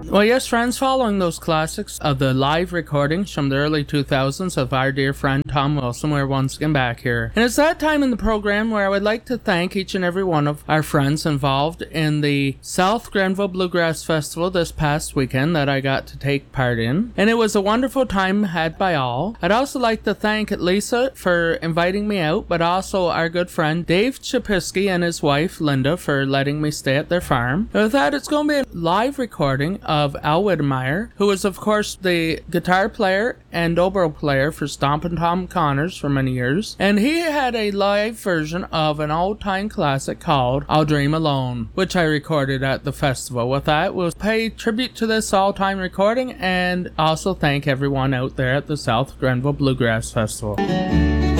Well, yes, friends, following those classics of the live recordings from the early 2000s of our dear friend Tom Wilson, we're once again back here. And it's that time in the program where I would like to thank each and every one of our friends involved in the South Grenville Bluegrass Festival this past weekend that I got to take part in. And it was a wonderful time had by all. I'd also like to thank Lisa for inviting me out, but also our good friend Dave Chapisky and his wife Linda for letting me stay at their farm. And with that, it's going to be a live recording of Al Whittemire, who was of course the guitar player and dobro player for Stompin' Tom Connors for many years, and he had a live version of an old-time classic called I'll Dream Alone, which I recorded at the festival. With that, we'll pay tribute to this all-time recording and also thank everyone out there at the South Grenville Bluegrass Festival.